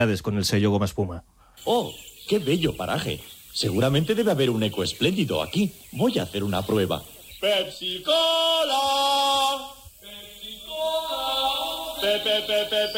con el sello Goma Espuma. ¡Oh, qué bello paraje! Seguramente debe haber un eco espléndido aquí. Voy a hacer una prueba. ¡Pepsi Cola! ¡Pepsi Cola!